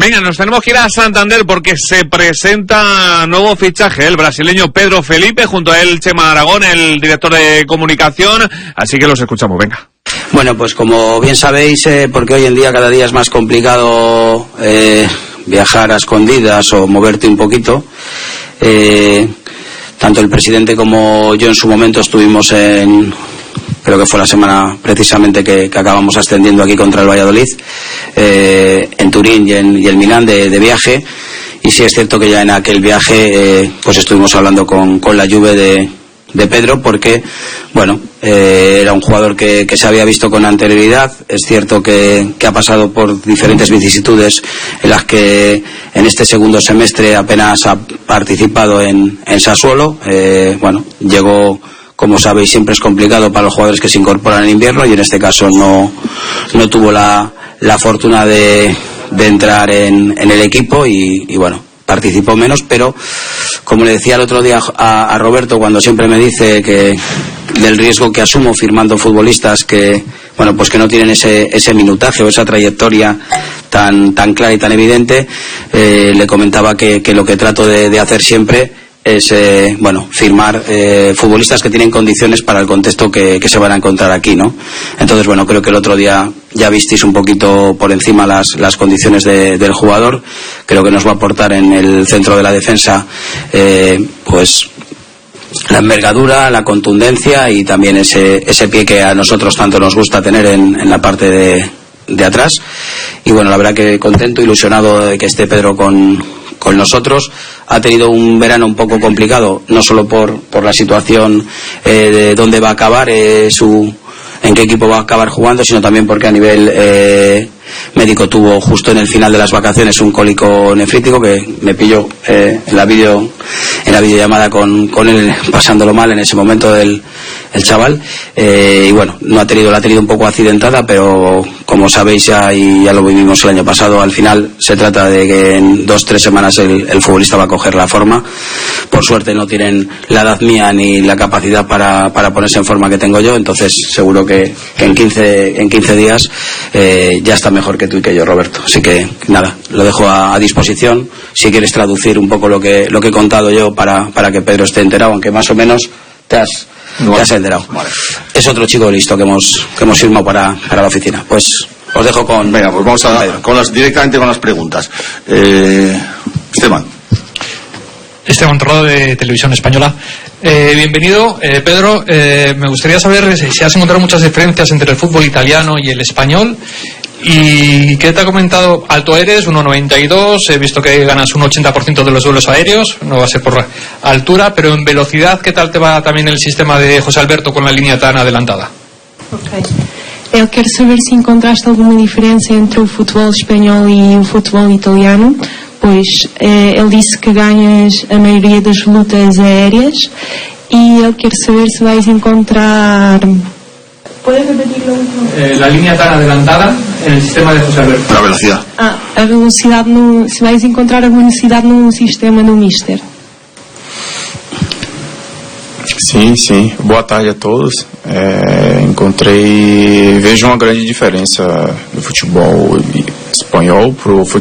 Venga, nos tenemos que ir a Santander porque se presenta nuevo fichaje, el brasileño Pedro Felipe, junto a él Chema Aragón, el director de comunicación, así que los escuchamos, venga. Bueno, pues como bien sabéis, porque hoy en día cada día es más complicado viajar a escondidas o moverte un poquito, tanto el presidente como yo en su momento estuvimos creo que fue la semana precisamente que acabamos ascendiendo aquí contra el Valladolid, en Turín y el Milán de viaje, y sí es cierto que ya en aquel viaje pues estuvimos hablando con la Juve de Pedro, porque bueno, era un jugador que se había visto con anterioridad. Es cierto que ha pasado por diferentes vicisitudes en las que en este segundo semestre apenas ha participado en Sassuolo. Bueno, llegó, como sabéis, siempre es complicado para los jugadores que se incorporan en invierno, y en este caso no tuvo la fortuna de entrar en el equipo y bueno, participó menos, pero como le decía el otro día a Roberto, cuando siempre me dice que del riesgo que asumo firmando futbolistas que bueno, pues que no tienen ese minutaje o esa trayectoria tan clara y tan evidente, le comentaba que lo que trato de hacer siempre es bueno, firmar futbolistas que tienen condiciones para el contexto que se van a encontrar aquí, ¿no? Entonces, bueno, creo que el otro día ya visteis un poquito por encima las condiciones del jugador. Creo que nos va a aportar en el centro de la defensa pues la envergadura, la contundencia y también ese pie que a nosotros tanto nos gusta tener en la parte de atrás. Y bueno, la verdad que contento, ilusionado de que esté Pedro con nosotros. Ha tenido un verano un poco complicado, no solo por la situación de dónde va a acabar, en qué equipo va a acabar jugando, sino también porque a nivel médico tuvo justo en el final de las vacaciones un cólico nefrítico que me pilló en la videollamada con él pasándolo mal en ese momento el chaval, y bueno, la ha tenido un poco accidentada, pero como sabéis ya, y ya lo vivimos el año pasado, al final se trata de que en 2-3 semanas el futbolista va a coger la forma. Por suerte no tienen la edad mía ni la capacidad para ponerse en forma que tengo yo, entonces seguro que en 15 días ya está mejor que tú y que yo, Roberto. Así que nada, lo dejo a disposición si quieres traducir un poco lo que he contado yo para que Pedro esté enterado, aunque más o menos te has enterado. Vale. Es otro chico listo que hemos firmado para la oficina. Pues os dejo con... Venga, pues vamos directamente con las preguntas. Esteban Torrado, de Televisión Española. Bienvenido, Pedro. Me gustaría saber si has encontrado muchas diferencias entre el fútbol italiano y el español. ¿Y qué te ha comentado? Alto eres, 1,92, he visto que ganas un 80% de los duelos aéreos, no va a ser por altura, pero en velocidad, ¿qué tal te va también el sistema de José Alberto con la línea tan adelantada? Ok. Eu quero saber se encontraste alguma diferença entre o futebol espanhol e o futebol italiano, pois ele disse que ganhas a maioria das lutas aéreas, e eu quero saber se vais encontrar... ¿Puedes repetirlo? La línea tan adelantada en el sistema de José Alberto. La velocidad. A velocidade se vais encontrar a velocidade no sistema do Mister. Sim. Boa tarde a todos. Vejo uma grande diferença do futebol espanhol para o futebol